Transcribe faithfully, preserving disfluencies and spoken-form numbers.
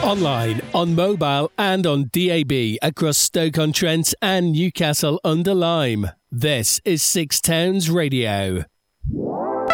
Online, on mobile and on D A B across Stoke-on-Trent and Newcastle under Lyme. This is Six Towns Radio.